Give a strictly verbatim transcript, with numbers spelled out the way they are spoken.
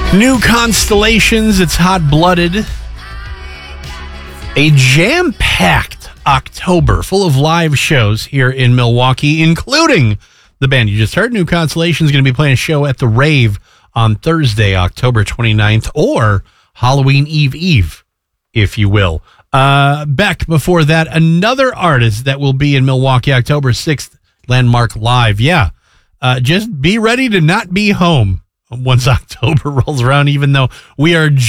New Constellations, it's hot-blooded. A jam-packed October full of live shows here in Milwaukee, including the band you just heard. New Constellations is going to be playing a show at the Rave on Thursday, October twenty-ninth, or Halloween Eve Eve, if you will. Uh, Beck, before that, another artist that will be in Milwaukee October sixth, Landmark Live. Yeah, uh, just be ready to not be home once October rolls around, even though we are